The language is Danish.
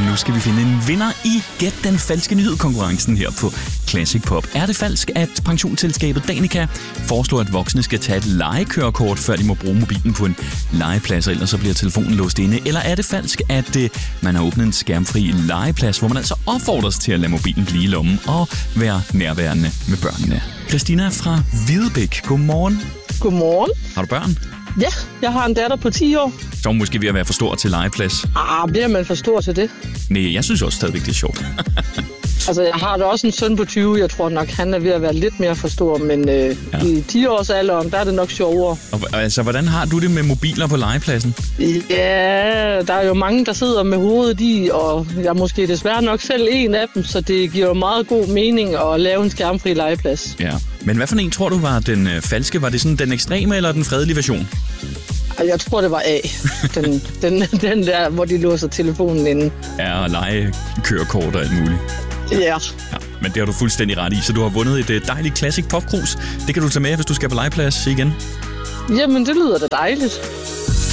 nu skal vi finde en vinder i Gæt den falske nyhed-konkurrencen her på Classic Pop. Er det falsk, at pensionsselskabet Danica foreslår, at voksne skal tage et legekørekort, før de må bruge mobilen på en legeplads, og ellers så bliver telefonen låst inde? Eller er det falsk, at man har åbnet en skærmfri legeplads, hvor man altså opfordres til at lade mobilen blive i lommen og være nærværende med børnene? Christina fra Hvidebæk, godmorgen. Godmorgen. Har du børn? Ja, jeg har en datter på 10 år. Så er hun måske ved at være for stor til legeplads. Bliver man for stor til det? Nej, jeg synes også stadigvæk, det er sjovt. Altså, jeg har da også en søn på 20. Jeg tror nok, han er ved at være lidt mere for stor, men i 10 års alderen, der er det nok sjovere. Og altså, hvordan har du det med mobiler på legepladsen? Ja, der er jo mange, der sidder med hovedet i, og jeg er måske desværre nok selv en af dem, så det giver meget god mening at lave en skærmfri legeplads. Ja, men hvad for en tror du var den falske? Var det sådan den ekstreme eller den fredelige version? Jeg tror, det var A. Den der, hvor de låser telefonen inde. Ja, og legekørekort og alt muligt. Ja. Men det har du fuldstændig ret i, så du har vundet et dejligt Classic Pop Cruise. Det kan du tage med, hvis du skal på legeplads igen. Jamen, det lyder da dejligt.